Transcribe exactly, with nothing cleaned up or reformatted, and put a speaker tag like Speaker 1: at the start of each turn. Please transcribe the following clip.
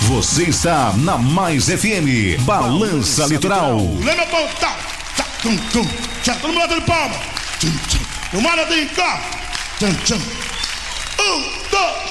Speaker 1: Você está na Mais F M, Balança Litoral.
Speaker 2: Lembra, pão, tá, tá, tum, tum, tchau, todo mundo de palma. Tum, tum. O mar é de cá. Tum, tum. Um, dois.